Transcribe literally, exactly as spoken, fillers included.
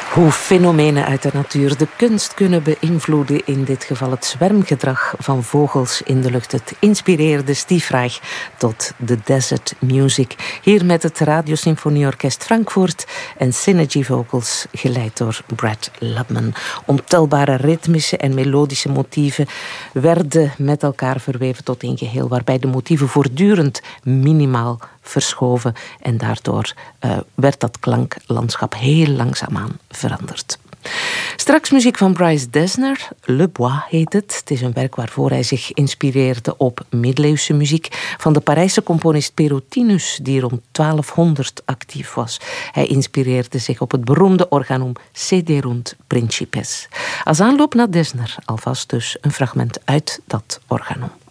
Hoe fenomenen uit de natuur de kunst kunnen beïnvloeden, in dit geval het zwermgedrag van vogels in de lucht. Het inspireerde Steve Reich tot de Desert Music. Hier met het Radiosymfonieorkest Frankfurt en Synergy Vocals, geleid door Brad Lubman. Ontelbare ritmische en melodische motieven werden met elkaar verweven tot een geheel, waarbij de motieven voortdurend minimaal verschoven en daardoor uh, werd dat klanklandschap heel langzaamaan veranderd. Straks muziek van Bryce Dessner, Le Bois heet het. Het is een werk waarvoor hij zich inspireerde op middeleeuwse muziek van de Parijse componist Perotinus, die rond twaalfhonderd actief was. Hij inspireerde zich op het beroemde organum Sederunt Principes. Als aanloop naar Dessner alvast dus een fragment uit dat organum.